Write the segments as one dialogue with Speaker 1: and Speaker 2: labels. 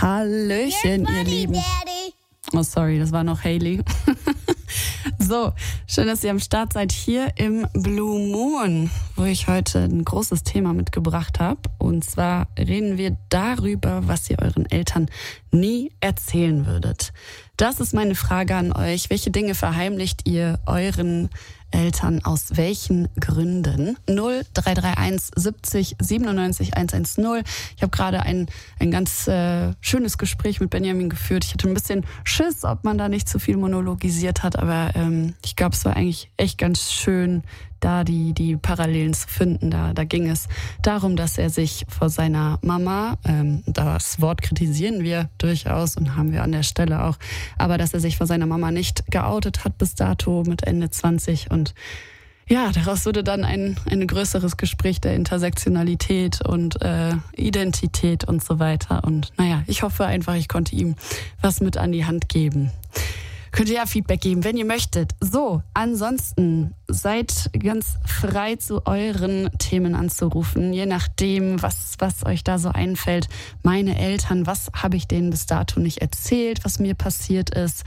Speaker 1: Hallöchen, ihr Lieben.
Speaker 2: Daddy.
Speaker 1: Oh, sorry, das war noch Hailey. So, schön, dass ihr am Start seid hier im Blue Moon, wo ich heute ein großes Thema mitgebracht habe. Und zwar reden wir darüber, was ihr euren Eltern nie erzählen würdet. Das ist meine Frage an euch. Welche Dinge verheimlicht ihr euren Eltern aus welchen Gründen? 0331 70 97 110. Ich habe gerade ein ganz schönes Gespräch mit Benjamin geführt. Ich hatte ein bisschen Schiss, ob man da nicht zu viel monologisiert hat, aber ich glaube, es war eigentlich echt ganz schön, da die Parallelen zu finden. Da ging es darum, dass er sich vor seiner Mama, das Wort kritisieren wir durchaus und haben wir an der Stelle auch, aber dass er sich vor seiner Mama nicht geoutet hat bis dato mit Ende 20 und ja, daraus wurde dann ein größeres Gespräch der Intersektionalität und Identität und so weiter und naja, ich hoffe einfach, ich konnte ihm was mit an die Hand geben. Könnt ihr ja Feedback geben, wenn ihr möchtet. So, ansonsten seid ganz frei zu euren Themen anzurufen, je nachdem, was euch da so einfällt. Meine Eltern, was habe ich denen bis dato nicht erzählt, was mir passiert ist?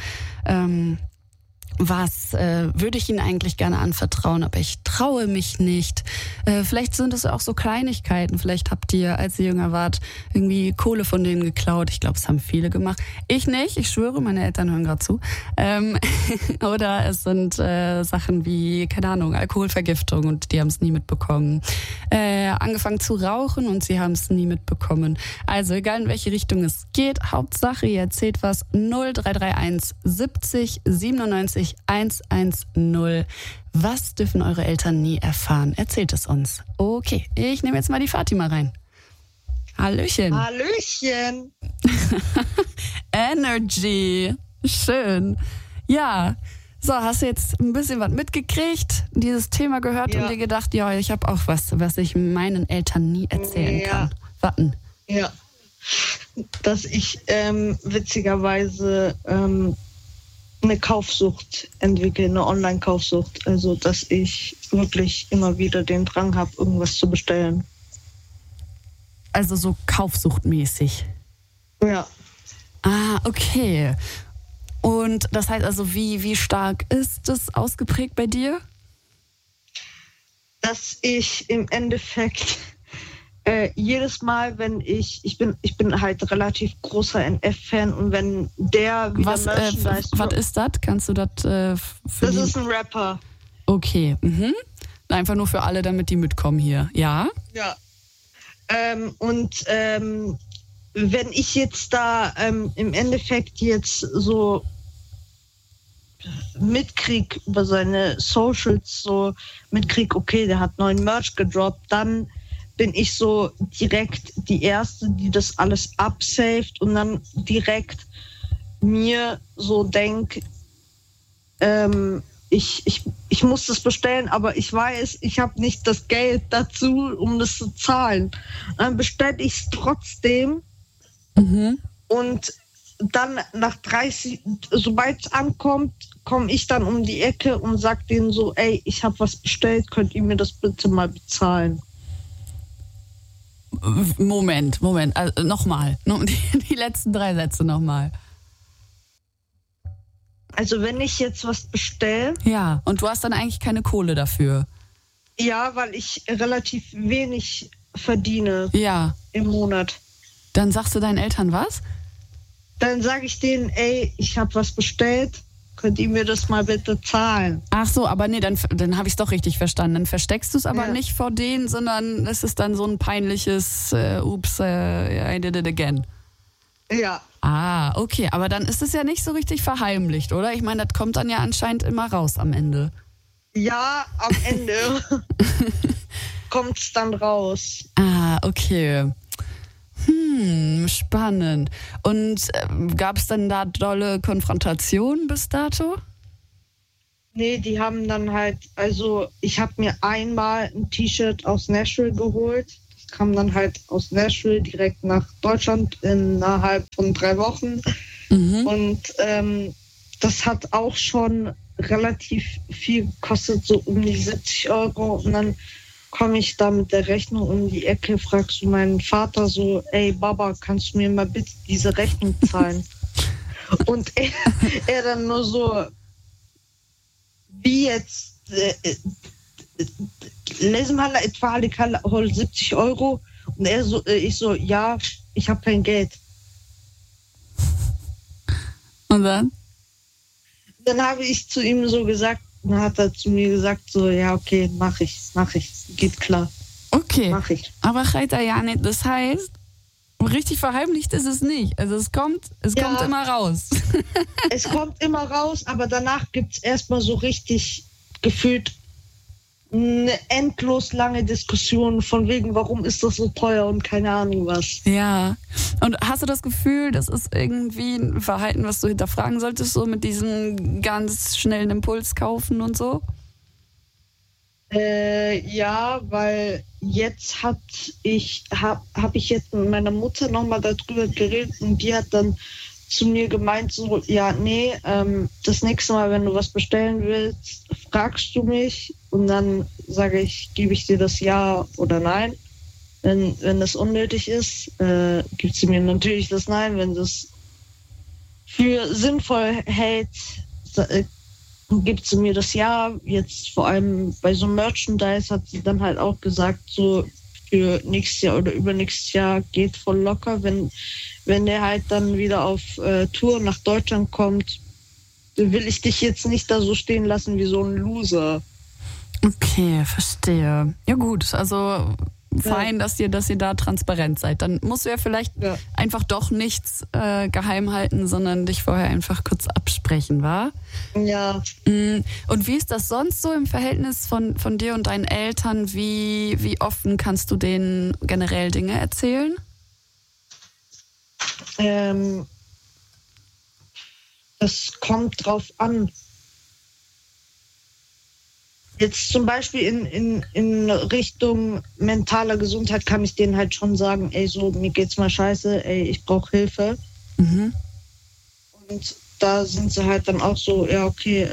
Speaker 1: Was würde ich ihnen eigentlich gerne anvertrauen, aber ich traue mich nicht. Vielleicht sind es auch so Kleinigkeiten. Vielleicht habt ihr, als ihr jünger wart, irgendwie Kohle von denen geklaut. Ich glaube, es haben viele gemacht. Ich nicht, ich schwöre, meine Eltern hören gerade zu. Oder es sind Sachen wie, keine Ahnung, Alkoholvergiftung und die haben es nie mitbekommen. Angefangen zu rauchen und sie haben es nie mitbekommen. Also egal in welche Richtung es geht, Hauptsache ihr erzählt was. 0331 70 97 110. Was dürfen eure Eltern nie erfahren? Erzählt es uns. Okay, ich nehme jetzt mal die Fatima rein. Hallöchen.
Speaker 2: Hallöchen.
Speaker 1: Energy. Schön. Ja. So, hast du jetzt ein bisschen was mitgekriegt, dieses Thema gehört und dir gedacht, ja, ich habe auch was ich meinen Eltern nie erzählen kann. Warten.
Speaker 2: Ja. Dass ich witzigerweise eine Kaufsucht entwickle, eine Online-Kaufsucht. Also, dass ich wirklich immer wieder den Drang habe, irgendwas zu bestellen.
Speaker 1: Also so kaufsuchtmäßig.
Speaker 2: Ja.
Speaker 1: Ah, okay. Und das heißt also, wie stark ist das ausgeprägt bei dir?
Speaker 2: Dass ich im Endeffekt jedes Mal, wenn ich bin halt relativ großer NF-Fan und wenn der wieder Merchandise...
Speaker 1: Was ist das? Kannst du das
Speaker 2: Das ist ein Rapper.
Speaker 1: Okay, Einfach nur für alle, damit die mitkommen hier. Ja?
Speaker 2: Ja. Wenn ich jetzt da im Endeffekt jetzt so mitkrieg über seine Socials, so mitkrieg, okay, der hat neuen Merch gedroppt, dann bin ich so direkt die Erste, die das alles absaved und dann direkt mir so denkt, ich muss das bestellen, aber ich weiß, ich habe nicht das Geld dazu, um das zu zahlen. Dann bestelle ich es trotzdem und dann nach 30, sobald es ankommt, komme ich dann um die Ecke und sage denen so, ey, ich habe was bestellt, könnt ihr mir das bitte mal bezahlen?
Speaker 1: Moment. Also, nochmal. Die letzten 3 Sätze nochmal.
Speaker 2: Also wenn ich jetzt was bestelle...
Speaker 1: Ja, und du hast dann eigentlich keine Kohle dafür.
Speaker 2: Ja, weil ich relativ wenig verdiene im Monat.
Speaker 1: Dann sagst du deinen Eltern was?
Speaker 2: Dann sage ich denen, ey, ich habe was bestellt, könnt ihr mir das mal bitte zahlen?
Speaker 1: Ach so, aber nee, dann habe ich es doch richtig verstanden. Dann versteckst du es aber nicht vor denen, sondern es ist dann so ein peinliches Oops, I did it again.
Speaker 2: Ja.
Speaker 1: Ah, okay, aber dann ist es ja nicht so richtig verheimlicht, oder? Ich meine, das kommt dann ja anscheinend immer raus am Ende.
Speaker 2: Ja, am Ende kommt es dann raus.
Speaker 1: Ah, okay. Spannend. Und gab es dann da dolle Konfrontationen bis dato?
Speaker 2: Nee, die haben dann halt, also ich habe mir einmal ein T-Shirt aus Nashville geholt. Das kam dann halt aus Nashville direkt nach Deutschland innerhalb von 3 Wochen. Und das hat auch schon relativ viel gekostet, so um die 70 Euro. Und dann komme ich da mit der Rechnung um die Ecke, fragst du meinen Vater so, ey Baba, kannst du mir mal bitte diese Rechnung zahlen? Und er dann nur so, wie jetzt, lesen wir etwa 70 Euro? Und ich so, ja, ich habe kein Geld.
Speaker 1: Und dann?
Speaker 2: Dann habe ich zu ihm so gesagt, dann hat er zu mir gesagt, so, ja, okay, mach ich, geht klar.
Speaker 1: Okay,
Speaker 2: mach ich.
Speaker 1: Aber Reiter Janet, das heißt, richtig verheimlicht ist es nicht. Also es kommt immer raus.
Speaker 2: Es kommt immer raus, aber danach gibt es erstmal so richtig gefühlt eine endlos lange Diskussion von wegen, warum ist das so teuer und keine Ahnung was.
Speaker 1: Ja, und hast du das Gefühl, das ist irgendwie ein Verhalten, was du hinterfragen solltest, so mit diesem ganz schnellen Impuls kaufen und so?
Speaker 2: Ja, weil jetzt habe ich jetzt mit meiner Mutter nochmal darüber geredet und die hat dann zu mir gemeint, so, ja, nee, das nächste Mal, wenn du was bestellen willst, fragst du mich und dann sage ich, gebe ich dir das Ja oder Nein. Wenn das unnötig ist, gibt sie mir natürlich das Nein. Wenn das für sinnvoll hält, gibt sie mir das Ja. Jetzt vor allem bei so Merchandise hat sie dann halt auch gesagt, so für nächstes Jahr oder übernächstes Jahr geht voll locker, wenn der halt dann wieder auf Tour nach Deutschland kommt, will ich dich jetzt nicht da so stehen lassen wie so ein Loser.
Speaker 1: Okay, verstehe. Ja gut, also fein, dass ihr da transparent seid. Dann musst du ja vielleicht einfach doch nichts geheim halten, sondern dich vorher einfach kurz absprechen, wa?
Speaker 2: Ja.
Speaker 1: Und wie ist das sonst so im Verhältnis von dir und deinen Eltern? Wie offen kannst du denen generell Dinge erzählen?
Speaker 2: Das kommt drauf an. Jetzt zum Beispiel in Richtung mentaler Gesundheit kann ich denen halt schon sagen, ey, so, mir geht's mal scheiße, ey, ich brauche Hilfe. Mhm. Und da sind sie halt dann auch so, ja, okay,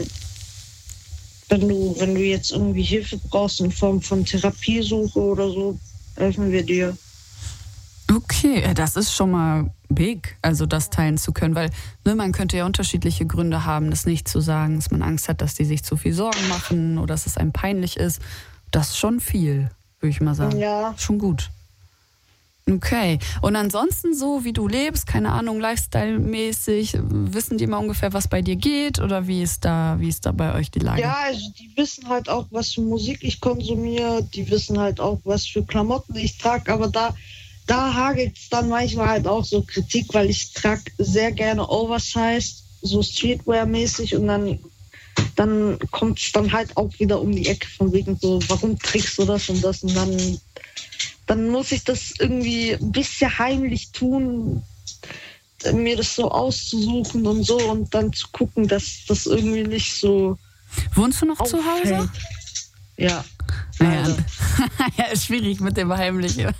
Speaker 2: wenn du jetzt irgendwie Hilfe brauchst in Form von Therapiesuche oder so, helfen wir dir.
Speaker 1: Okay, das ist schon mal big, also das teilen zu können, weil man könnte ja unterschiedliche Gründe haben, das nicht zu sagen, dass man Angst hat, dass die sich zu viel Sorgen machen oder dass es einem peinlich ist. Das ist schon viel, würde ich mal sagen.
Speaker 2: Ja.
Speaker 1: Schon gut. Okay, und ansonsten so, wie du lebst, keine Ahnung, Lifestyle-mäßig, wissen die mal ungefähr, was bei dir geht oder wie ist da bei euch die Lage?
Speaker 2: Ja, also die wissen halt auch, was für Musik ich konsumiere, die wissen halt auch, was für Klamotten ich trage, aber da hagelt es dann manchmal halt auch so Kritik, weil ich trage sehr gerne Oversized, so Streetwear-mäßig und dann kommt es dann halt auch wieder um die Ecke von wegen so, warum trägst du das und das und dann muss ich das irgendwie ein bisschen heimlich tun, mir das so auszusuchen und so und dann zu gucken, dass das irgendwie nicht so.
Speaker 1: Wohnst du noch
Speaker 2: auffällt.
Speaker 1: Zu Hause?
Speaker 2: Ja.
Speaker 1: Ja, ist schwierig mit dem Heimlichen.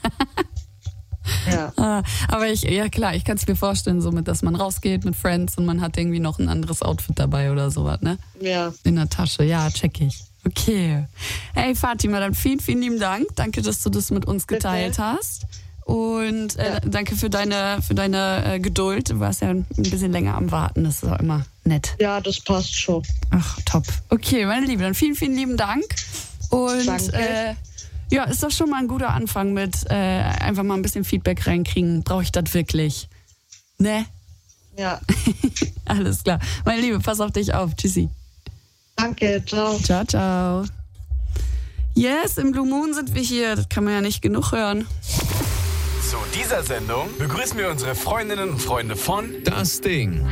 Speaker 2: Ja.
Speaker 1: Aber ich kann es mir vorstellen, somit, dass man rausgeht mit Friends und man hat irgendwie noch ein anderes Outfit dabei oder sowas, ne?
Speaker 2: Ja.
Speaker 1: In der Tasche, ja, check ich. Okay. Hey Fatima, dann vielen, vielen lieben Dank. Danke, dass du das mit uns geteilt hast. Und danke für deine Geduld. Du warst ja ein bisschen länger am Warten, das ist auch immer nett.
Speaker 2: Ja, das passt schon.
Speaker 1: Ach, top. Okay, meine Liebe, dann vielen, vielen lieben Dank. Und ja, ist doch schon mal ein guter Anfang mit einfach mal ein bisschen Feedback reinkriegen. Brauche ich das wirklich? Ne?
Speaker 2: Ja.
Speaker 1: Alles klar. Meine Liebe, pass auf dich auf. Tschüssi.
Speaker 2: Danke, ciao.
Speaker 1: Ciao, ciao. Yes, im Blue Moon sind wir hier. Das kann man ja nicht genug hören.
Speaker 3: Zu dieser Sendung begrüßen wir unsere Freundinnen und Freunde von Das Ding.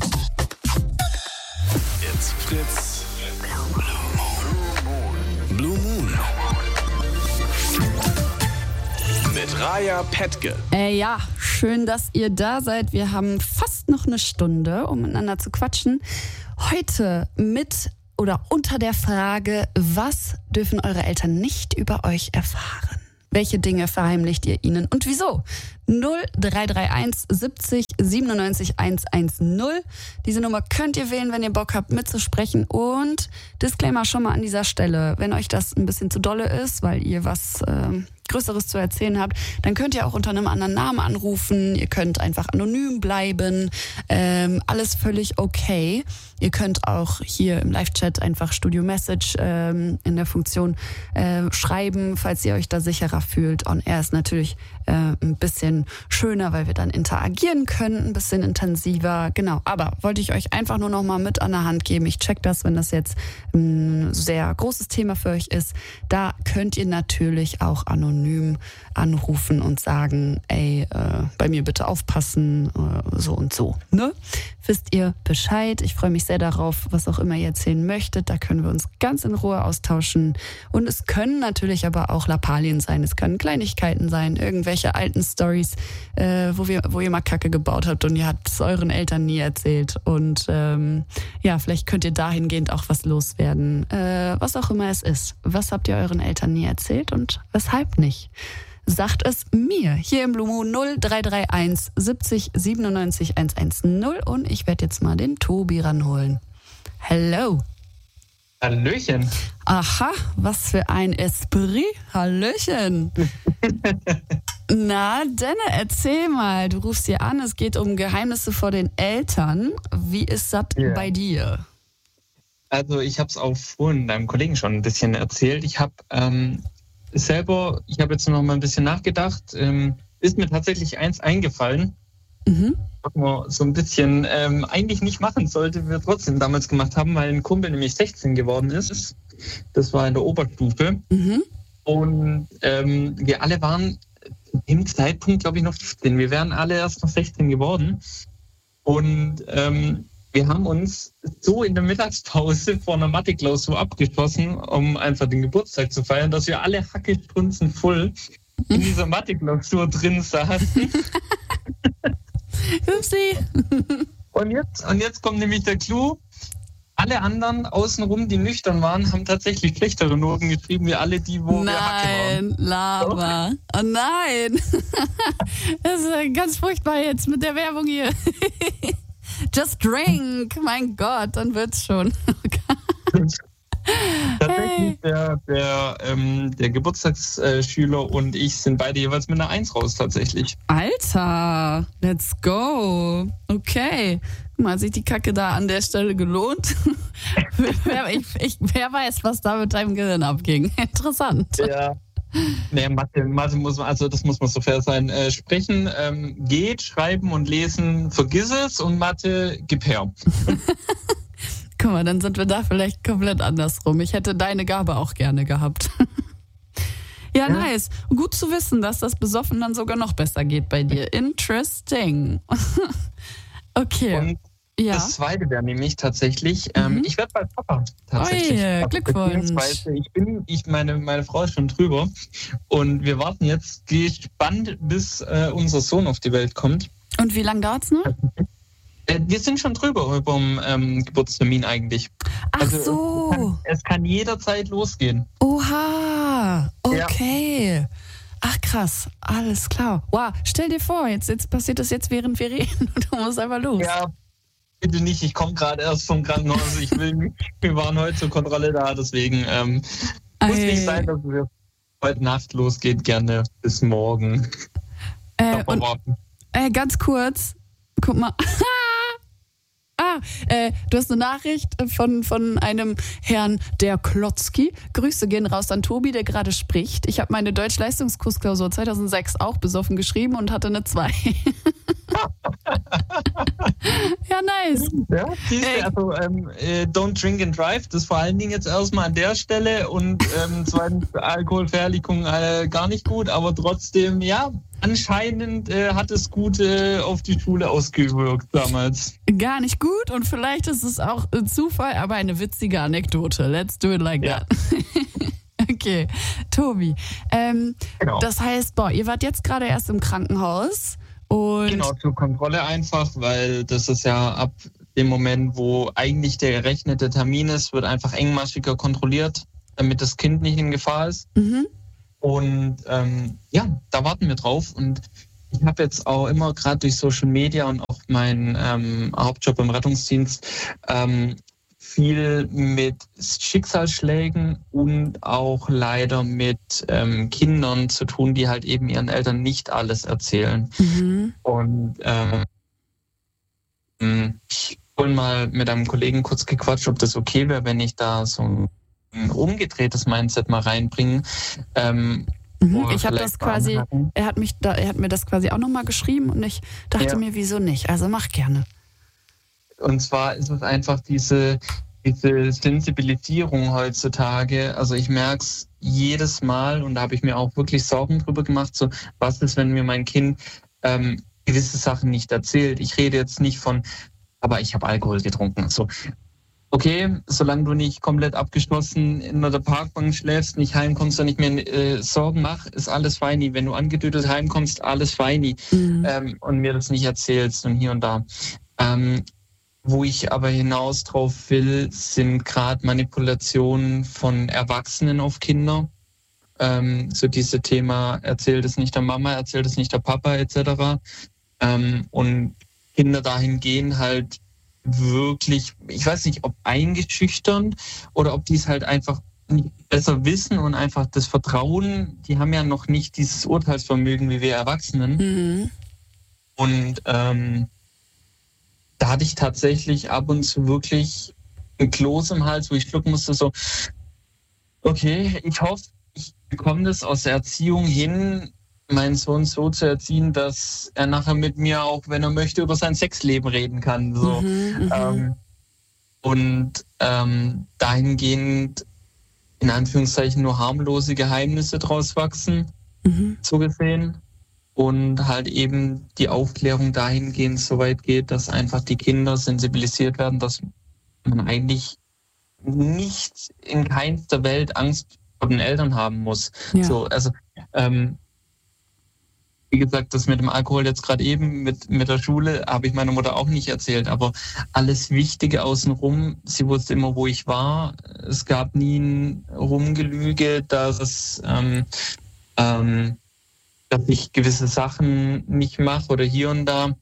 Speaker 3: It's Fritz. Blue Moon. Mit Raya Petke.
Speaker 1: Ja, schön, dass ihr da seid. Wir haben fast noch eine Stunde, um miteinander zu quatschen. Heute mit oder unter der Frage, was dürfen eure Eltern nicht über euch erfahren? Welche Dinge verheimlicht ihr ihnen und wieso? 0331 70 97 110. Diese Nummer könnt ihr wählen, wenn ihr Bock habt mitzusprechen. Und Disclaimer schon mal an dieser Stelle, wenn euch das ein bisschen zu dolle ist, weil ihr was Größeres zu erzählen habt, dann könnt ihr auch unter einem anderen Namen anrufen. Ihr könnt einfach anonym bleiben. Alles völlig okay. Ihr könnt auch hier im Live-Chat einfach Studio Message in der Funktion schreiben, falls ihr euch da sicherer fühlt. On Air ist natürlich ein bisschen schöner, weil wir dann interagieren können, ein bisschen intensiver. Genau, aber wollte ich euch einfach nur noch mal mit an der Hand geben. Ich check das, wenn das jetzt ein sehr großes Thema für euch ist. Da könnt ihr natürlich auch anonym anrufen und sagen, ey, bei mir bitte aufpassen, so und so. Ne? Wisst ihr Bescheid? Ich freue mich sehr darauf, was auch immer ihr erzählen möchtet. Da können wir uns ganz in Ruhe austauschen. Und es können natürlich aber auch Lappalien sein. Es können Kleinigkeiten sein, irgendwelche alten Storys, wo ihr mal Kacke gebaut habt und ihr habt es euren Eltern nie erzählt. Und ja, vielleicht könnt ihr dahingehend auch was loswerden. Was auch immer es ist. Was habt ihr euren Eltern nie erzählt und weshalb nicht? Sagt es mir hier im Blue Moon 0331 70 97 110 und ich werde jetzt mal den Tobi ranholen. Hello.
Speaker 4: Hallöchen.
Speaker 1: Aha, was für ein Esprit. Hallöchen. Na, Denne, erzähl mal. Du rufst hier an, es geht um Geheimnisse vor den Eltern. Wie ist das bei dir?
Speaker 4: Also ich habe es auch vorhin deinem Kollegen schon ein bisschen erzählt. Ich habe ich habe jetzt noch mal ein bisschen nachgedacht, ist mir tatsächlich eins eingefallen, was man so ein bisschen eigentlich nicht machen sollte, wir trotzdem damals gemacht haben, weil ein Kumpel nämlich 16 geworden ist. Das war in der Oberstufe. Und wir alle waren im Zeitpunkt, glaube ich, noch 15. Wir wären alle erst noch 16 geworden. Und wir haben uns so in der Mittagspause vor einer Mathe-Klausur abgeschossen, um einfach den Geburtstag zu feiern, dass wir alle hackestrunzen voll in dieser Mathe-Klausur drin saßen.
Speaker 1: Upsi.
Speaker 4: Und jetzt kommt nämlich der Clou. Alle anderen außenrum, die nüchtern waren, haben tatsächlich schlechtere Noten geschrieben, wie alle die, wo wir Hacke waren.
Speaker 1: Nein, Lava. Oh nein. Das ist ganz furchtbar jetzt mit der Werbung hier. Just drink, mein Gott, dann wird's schon.
Speaker 4: Tatsächlich, der Geburtstagsschüler und ich sind beide jeweils mit einer 1 raus, tatsächlich.
Speaker 1: Alter, let's go. Okay. Guck mal, hat sich die Kacke da an der Stelle gelohnt? Wer weiß, was da mit deinem Gehirn abging. Interessant.
Speaker 4: Ja. Nee, Mathe muss man, also das muss man so fair sein. Sprechen geht, schreiben und lesen, vergiss es, und Mathe, gib her.
Speaker 1: Guck mal, dann sind wir da vielleicht komplett andersrum. Ich hätte deine Gabe auch gerne gehabt. Ja, nice. Gut zu wissen, dass das besoffen dann sogar noch besser geht bei dir. Interesting. Okay.
Speaker 4: Und das Zweite wäre nämlich tatsächlich, ich werde bald Papa tatsächlich.
Speaker 1: Oh, Glückwunsch.
Speaker 4: Meine Frau ist schon drüber und wir warten jetzt gespannt, bis unser Sohn auf die Welt kommt.
Speaker 1: Und wie lange dauert es noch?
Speaker 4: Wir sind schon drüber über den Geburtstermin eigentlich.
Speaker 1: Ach so.
Speaker 4: Es kann jederzeit losgehen.
Speaker 1: Oha, okay. Ja. Ach krass, alles klar. Wow, stell dir vor, jetzt passiert das jetzt, während wir reden und du musst einfach los.
Speaker 4: Ja, bitte nicht, ich komme gerade erst vom Krankenhaus, wir waren heute zur Kontrolle da, deswegen muss nicht sein, dass es heute Nacht losgeht, gerne bis morgen.
Speaker 1: Ganz kurz, guck mal. Du hast eine Nachricht von einem Herrn der Klotzki. Grüße gehen raus an Tobi, der gerade spricht. Ich habe meine Deutsch-Leistungskursklausur 2006 auch besoffen geschrieben und hatte eine 2. Ja, nice.
Speaker 4: Ja, also don't drink and drive, das vor allen Dingen jetzt erstmal an der Stelle, und zweitens Alkoholverherrlichung gar nicht gut, aber trotzdem, ja, anscheinend hat es gut auf die Schule ausgewirkt damals.
Speaker 1: Gar nicht gut, und vielleicht ist es auch Zufall, aber eine witzige Anekdote. Let's do it like that. Okay, Tobi. Genau. Das heißt, ihr wart jetzt gerade erst im Krankenhaus. Und
Speaker 4: genau, zur Kontrolle einfach, weil das ist ja ab dem Moment, wo eigentlich der errechnete Termin ist, wird einfach engmaschiger kontrolliert, damit das Kind nicht in Gefahr ist. Und da warten wir drauf. Und ich habe jetzt auch immer gerade durch Social Media und auch mein Hauptjob im Rettungsdienst, viel mit Schicksalsschlägen und auch leider mit Kindern zu tun, die halt eben ihren Eltern nicht alles erzählen. Und ich habe mal mit einem Kollegen kurz gequatscht, ob das okay wäre, wenn ich da so ein umgedrehtes Mindset mal reinbringe.
Speaker 1: Ich habe das quasi, er hat mir das quasi auch nochmal geschrieben und ich dachte mir, wieso nicht? Also mach gerne.
Speaker 4: Und zwar ist es einfach diese Sensibilisierung heutzutage. Also ich merke es jedes Mal und da habe ich mir auch wirklich Sorgen drüber gemacht, so was ist, wenn mir mein Kind gewisse Sachen nicht erzählt. Ich rede jetzt nicht von, aber ich habe Alkohol getrunken. So, okay, solange du nicht komplett abgeschlossen in der Parkbank schläfst, nicht heimkommst und nicht mehr Sorgen mach, ist alles feini. Wenn du angedüdelt heimkommst, alles feini. Und mir das nicht erzählst und hier und da. Wo ich aber hinaus drauf will, sind gerade Manipulationen von Erwachsenen auf Kinder. So diese Thema, erzählt es nicht der Mama, erzählt es nicht der Papa etc. Und Kinder dahingehend halt wirklich, ich weiß nicht, ob eingeschüchternd oder ob die es halt einfach nicht besser wissen und einfach das Vertrauen, die haben ja noch nicht dieses Urteilsvermögen wie wir Erwachsenen. Und da hatte ich tatsächlich ab und zu wirklich ein Kloß im Hals, wo ich schlucken musste, so, okay, ich hoffe, ich bekomme das aus der Erziehung hin, meinen Sohn so zu erziehen, dass er nachher mit mir auch, wenn er möchte, über sein Sexleben reden kann. So. Dahingehend in Anführungszeichen nur harmlose Geheimnisse draus wachsen, so gesehen. Und halt eben die Aufklärung dahingehend so weit geht, dass einfach die Kinder sensibilisiert werden, dass man eigentlich nicht in keinster Welt Angst vor den Eltern haben muss. Ja. So, also wie gesagt, das mit dem Alkohol jetzt gerade eben mit der Schule habe ich meiner Mutter auch nicht erzählt, aber alles Wichtige außenrum, sie wusste immer, wo ich war. Es gab nie ein Rumgelüge, dass ich gewisse Sachen nicht mache oder hier und da,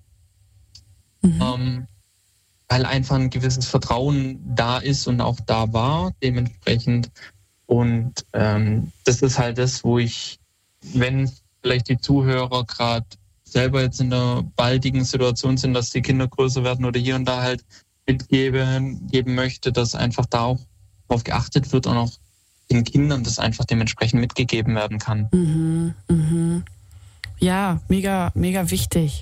Speaker 4: weil einfach ein gewisses Vertrauen da ist und auch da war, dementsprechend. Und das ist halt das, wo ich, wenn vielleicht die Zuhörer gerade selber jetzt in der baldigen Situation sind, dass die Kinder größer werden oder hier und da halt mitgeben möchte, dass einfach da auch darauf geachtet wird und auch den Kindern das einfach dementsprechend mitgegeben werden kann.
Speaker 1: Ja, mega, mega wichtig.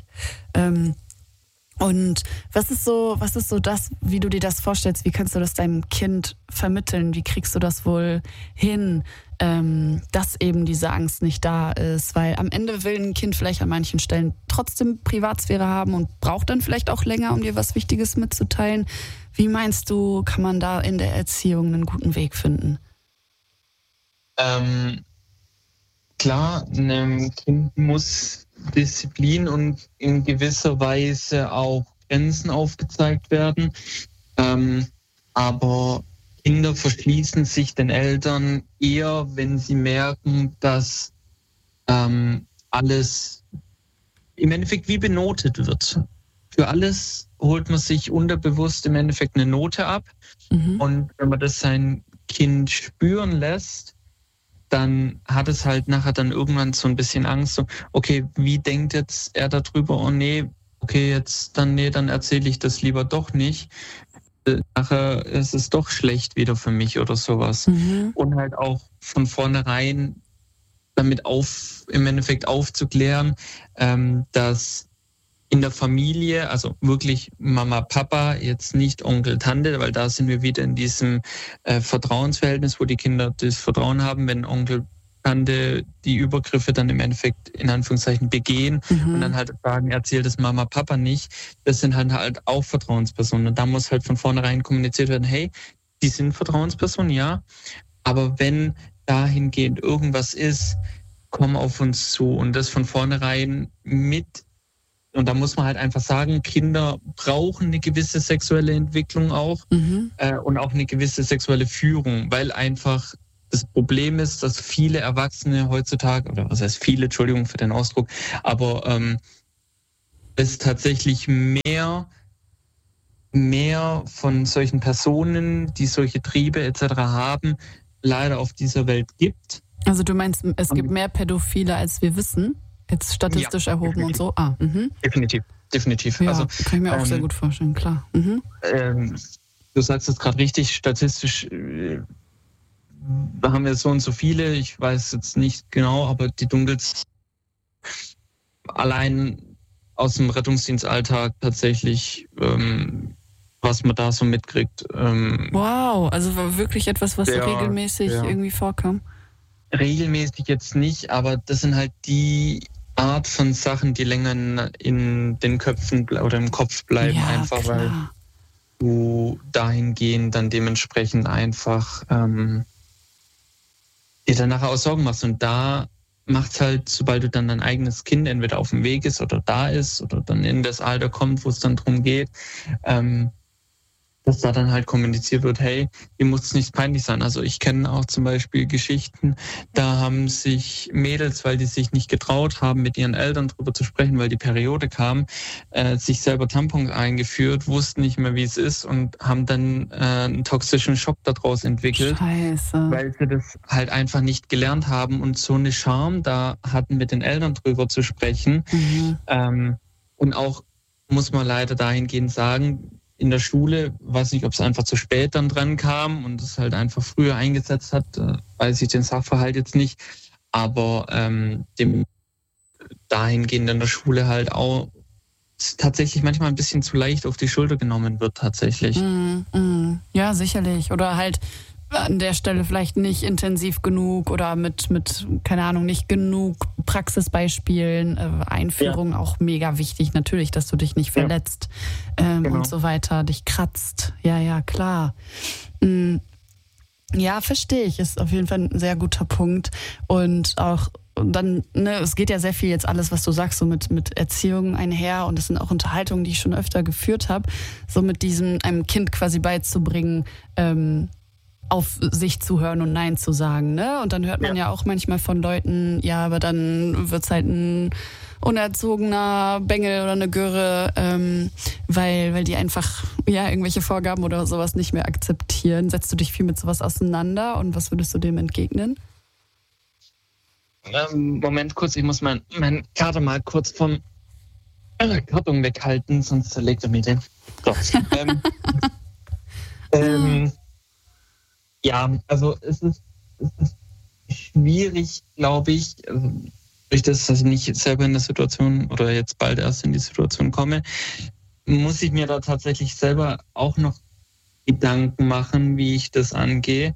Speaker 1: Und was ist so das, wie du dir das vorstellst? Wie kannst du das deinem Kind vermitteln? Wie kriegst du das wohl hin, dass eben diese Angst nicht da ist? Weil am Ende will ein Kind vielleicht an manchen Stellen trotzdem Privatsphäre haben und braucht dann vielleicht auch länger, um dir was Wichtiges mitzuteilen. Wie meinst du, kann man da in der Erziehung einen guten Weg finden?
Speaker 4: Klar, einem Kind muss Disziplin und in gewisser Weise auch Grenzen aufgezeigt werden. Aber Kinder verschließen sich den Eltern eher, wenn sie merken, dass alles im Endeffekt wie benotet wird. Für alles holt man sich unterbewusst im Endeffekt eine Note ab. Und wenn man das sein Kind spüren lässt, dann hat es halt nachher dann irgendwann so ein bisschen Angst, so, okay, wie denkt jetzt er darüber? Oh nee, okay, dann erzähle ich das lieber doch nicht. Nachher ist es doch schlecht wieder für mich oder sowas. Und halt auch von vornherein damit im Endeffekt aufzuklären, dass in der Familie, also wirklich Mama, Papa, jetzt nicht Onkel, Tante, weil da sind wir wieder in diesem Vertrauensverhältnis, wo die Kinder das Vertrauen haben, wenn Onkel, Tante die Übergriffe dann im Endeffekt in Anführungszeichen begehen und dann halt sagen, erzählt es Mama, Papa nicht. Das sind halt auch Vertrauenspersonen. Und da muss halt von vornherein kommuniziert werden, hey, die sind Vertrauenspersonen, ja, aber wenn dahingehend irgendwas ist, komm auf uns zu und das von vornherein mit. Und da muss man halt einfach sagen, Kinder brauchen eine gewisse sexuelle Entwicklung auch und auch eine gewisse sexuelle Führung, weil einfach das Problem ist, dass viele Erwachsene heutzutage, oder was heißt viele, Entschuldigung für den Ausdruck, aber es tatsächlich mehr von solchen Personen, die solche Triebe etc. haben, leider auf dieser Welt gibt.
Speaker 1: Also du meinst, es gibt mehr Pädophile, als wir wissen? Jetzt statistisch erhoben
Speaker 4: definitiv.
Speaker 1: und so?
Speaker 4: Definitiv.
Speaker 1: Ja,
Speaker 4: Also,
Speaker 1: kann ich mir auch sehr gut vorstellen, klar. Mhm.
Speaker 4: Du sagst es gerade richtig, statistisch haben wir so und so viele, ich weiß jetzt nicht genau, aber die Dunkels allein aus dem Rettungsdienstalltag tatsächlich, was man da so mitkriegt.
Speaker 1: Wow, also war wirklich etwas, was regelmäßig
Speaker 4: ja.
Speaker 1: irgendwie vorkam?
Speaker 4: Regelmäßig jetzt nicht, aber das sind halt die Art von Sachen, die länger in den Köpfen oder im Kopf bleiben,
Speaker 1: Ja,
Speaker 4: einfach
Speaker 1: klar.
Speaker 4: weil du dahingehend dann dementsprechend einfach dir dann nachher auch Sorgen machst. Und da macht's halt, sobald du dann dein eigenes Kind entweder auf dem Weg ist oder da ist oder dann in das Alter kommt, wo es dann drum geht, dass da dann halt kommuniziert wird, hey, dir muss es nicht peinlich sein. Also ich kenne auch zum Beispiel Geschichten, da haben sich Mädels, weil die sich nicht getraut haben, mit ihren Eltern drüber zu sprechen, weil die Periode kam, sich selber Tampons eingeführt, wussten nicht mehr, wie es ist und haben dann einen toxischen Schock daraus entwickelt.
Speaker 1: Scheiße.
Speaker 4: Weil sie das halt einfach nicht gelernt haben und so eine Scham da hatten, mit den Eltern drüber zu sprechen.
Speaker 1: Mhm.
Speaker 4: Und auch, muss man leider dahingehend sagen, in der Schule, weiß nicht, ob es einfach zu spät dann dran kam und es halt einfach früher eingesetzt hat, weiß ich den Sachverhalt jetzt nicht, aber dem dahingehend in der Schule halt auch tatsächlich manchmal ein bisschen zu leicht auf die Schulter genommen wird tatsächlich.
Speaker 1: Ja, sicherlich. Oder halt an der Stelle vielleicht nicht intensiv genug oder mit keine Ahnung, nicht genug Praxisbeispielen, Einführung auch mega wichtig. Natürlich, dass du dich nicht verletzt und so weiter, dich kratzt. Ja, klar. Ja, verstehe ich. Ist auf jeden Fall ein sehr guter Punkt. Und auch dann, es geht ja sehr viel jetzt alles, was du sagst, so mit Erziehung einher und das sind auch Unterhaltungen, die ich schon öfter geführt habe, so mit diesem, einem Kind quasi beizubringen, auf sich zu hören und Nein zu sagen, ne? Und dann hört man ja auch manchmal von Leuten, ja, aber dann wird's halt ein unerzogener Bengel oder eine Göre, weil die einfach irgendwelche Vorgaben oder sowas nicht mehr akzeptieren. Setzt du dich viel mit sowas auseinander und was würdest du dem entgegnen?
Speaker 4: Moment kurz, ich muss meinen Kater mal kurz vom Karton weghalten, sonst zerlegt er mir den. So. Ja, also es ist schwierig, glaube ich, durch das, dass ich nicht selber in der Situation oder jetzt bald erst in die Situation komme, muss ich mir da tatsächlich selber auch noch Gedanken machen, wie ich das angehe.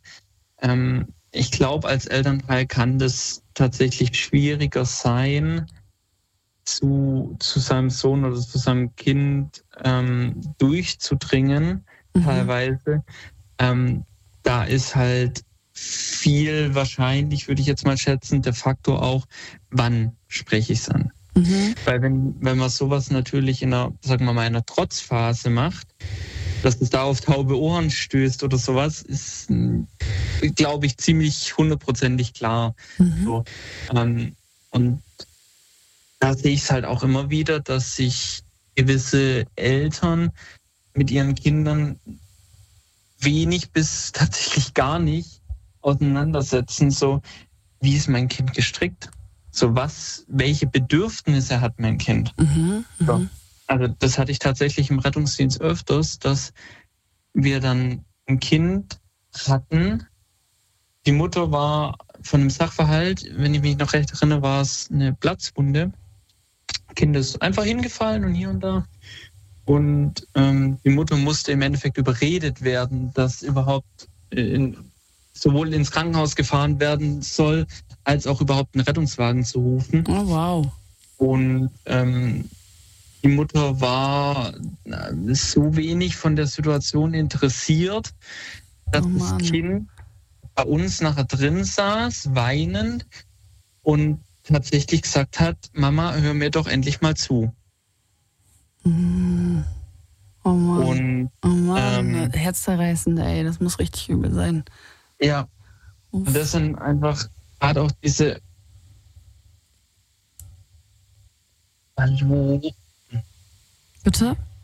Speaker 4: Ich glaube, als Elternteil kann das tatsächlich schwieriger sein, zu seinem Sohn oder zu seinem Kind durchzudringen, teilweise. Da ist halt viel wahrscheinlich, würde ich jetzt mal schätzen, der Faktor auch, wann spreche ich es an. Weil wenn man sowas natürlich in einer Trotzphase macht, dass es da auf taube Ohren stößt oder sowas, ist, glaube ich, ziemlich 100%ig klar. So. Und da sehe ich es halt auch immer wieder, dass sich gewisse Eltern mit ihren Kindern wenig bis tatsächlich gar nicht auseinandersetzen, so wie ist mein Kind gestrickt, so welche Bedürfnisse hat mein Kind. So. Also das hatte ich tatsächlich im Rettungsdienst öfters, dass wir dann ein Kind hatten, die Mutter war von einem Sachverhalt, wenn ich mich noch recht erinnere, war es eine Platzwunde. Kind ist einfach hingefallen und hier und da. Und die Mutter musste im Endeffekt überredet werden, dass überhaupt sowohl ins Krankenhaus gefahren werden soll, als auch überhaupt einen Rettungswagen zu rufen.
Speaker 1: Oh, wow.
Speaker 4: Und die Mutter war so wenig von der Situation interessiert, dass das Kind bei uns nachher drin saß, weinend und tatsächlich gesagt hat, Mama, hör mir doch endlich mal zu.
Speaker 1: Oh Mann.
Speaker 4: Und,
Speaker 1: oh Mann, herzzerreißend, ey, das muss richtig übel sein.
Speaker 4: Ja, und das sind einfach gerade auch diese...
Speaker 1: Bitte?